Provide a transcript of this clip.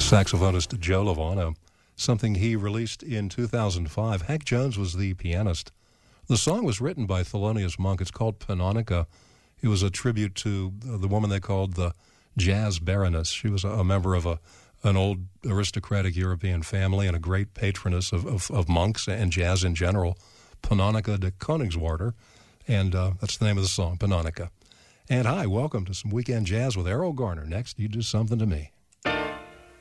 saxophonist Joe Lovano, something he released in 2005. Hank Jones was the pianist. The song was written by Thelonious Monk. It's called Panonica. It was a tribute to the woman they called the Jazz Baroness. She was a member of an old aristocratic European family and a great patroness of monks and jazz in general, Panonica de Koningswater. And that's the name of the song, Panonica. And hi, welcome to some Weekend Jazz with Errol Garner. Next, You Do Something to Me.